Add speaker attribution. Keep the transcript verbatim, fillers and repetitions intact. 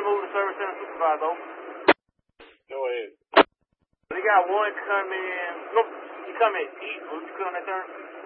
Speaker 1: move the service center supervisor over.
Speaker 2: Go ahead.
Speaker 1: They got one come in. Look, you come in east. Would you put on that turn?